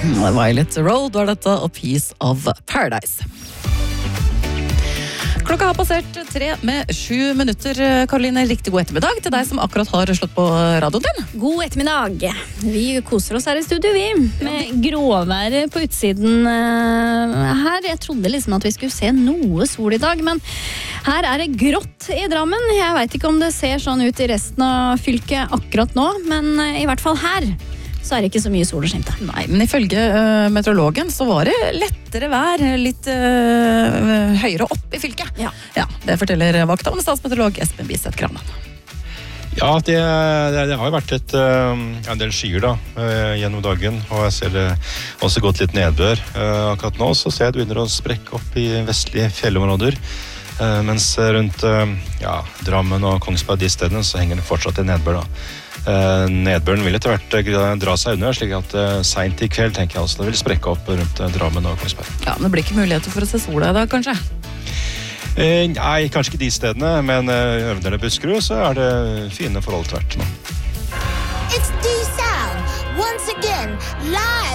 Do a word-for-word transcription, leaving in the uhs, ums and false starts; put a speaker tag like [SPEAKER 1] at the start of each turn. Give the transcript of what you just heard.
[SPEAKER 1] Violet Road var dette, og Piece of Paradise. Klokka har passert tre med sju minutter. Karoline, riktig god ettermiddag til deg som akkurat har slått på radioen din.
[SPEAKER 2] God ettermiddag. Vi koser oss her i studio, vi. Med gråvær på utsiden her. Jeg trodde liksom at vi skulle se noe sol i dag, men her er det grått i Drammen. Jeg vet ikke om det ser sånn ut i resten av fylket akkurat nå, men i hvert fall her så er det ikke så mye sol og skimte.
[SPEAKER 1] Nei, men ifølge uh, meteorologen så var det lettere vær, litt uh, høyere opp i fylket.
[SPEAKER 2] Ja.
[SPEAKER 1] Ja, det forteller vakta om statsmeteorolog Espen Biseth Kranen.
[SPEAKER 3] Ja, det, det, det har jo vært et, uh, en del skyer da, uh, gjennom dagen, og jeg ser det også gått litt nedbør. Uh, akkurat nå så ser jeg det begynner å sprekke opp i vestlige fjellområder, uh, mens rundt uh, ja, Drammen og Kongsberg, de stedene, så henger det fortsatt i nedbør da. Uh, nedbøren vil etter hvert dra seg under, slik at uh, sent i kveld tenker jeg også det vil sprekke opp rundt uh, Drammen og Kongsberg.
[SPEAKER 1] Ja, men det blir ikke muligheter for å se sola i dag, kanskje?
[SPEAKER 3] Uh, nei, kanskje ikke de stedene, men uh, Øvre Buskerud så er det fine forhold tvert nå.
[SPEAKER 4] It's D-Sound, once again, live